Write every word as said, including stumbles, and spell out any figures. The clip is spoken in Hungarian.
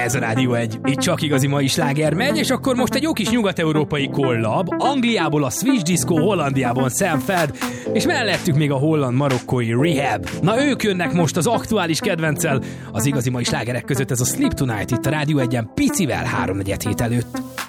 Ez a Rádió egy. Itt csak igazi mai sláger megy, és akkor most egy jó kis nyugat-európai kollab. Angliából a Switch Disco, Hollandiából Sam Feld, és mellettük még a holland-marokkói Rehab. Na ők jönnek most az aktuális kedvenccel. Az igazi mai slágerek között ez a Sleep Tonight itt a Rádió egyen picivel háromnegyed hét előtt.